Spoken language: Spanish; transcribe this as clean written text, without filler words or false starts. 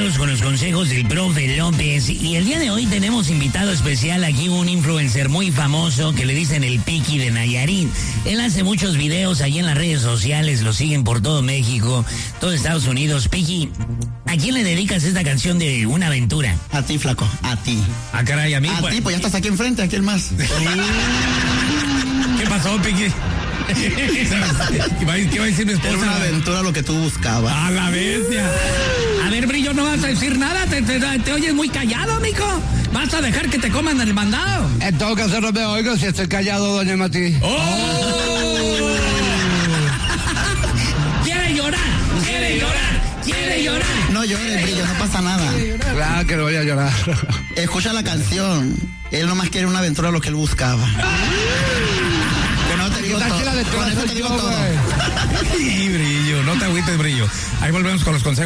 videos con los consejos del profe López. Y el día de hoy tenemos invitado especial aquí, un influencer muy famoso que le dicen el Piqui de Nayarit. Él hace muchos videos ahí en las redes sociales, lo siguen por todo México, todo Estados Unidos. Piqui, ¿a quién le dedicas esta canción de Una Aventura? A ti, flaco, a ti. Ah, caray, a mí. A ti, pues ya estás aquí enfrente, ¿a quién más? ¿Qué pasó, Piqui? ¿Qué va a decir mi esposa? Era una aventura lo que tú buscabas. A la bestia. A ver, Brillo, no vas a decir nada. Te oyes muy callado, mijo. ¿Vas a dejar que te coman el mandado? En todo caso no me oigo si estoy callado, doña Mati. ¡Oh! ¡Quiere llorar! No llores, Brillo, no pasa nada. Claro que no voy a llorar. Escucha la canción. Él nomás quiere una aventura lo que él buscaba. Que no te digo todo. Tranquila, de Con eso te digo todo. Sí, Brillo, no te agüites, Brillo. Ahí volvemos con los consejos.